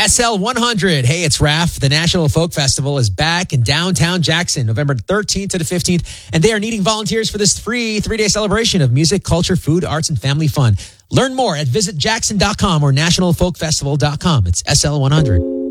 SL100. Hey, it's Raf. The National Folk Festival is back in downtown Jackson, November 13th to the 15th, and they are needing volunteers for this free 3-day celebration of music, culture, food, arts, and family fun. Learn more at visitjackson.com or nationalfolkfestival.com. It's SL100.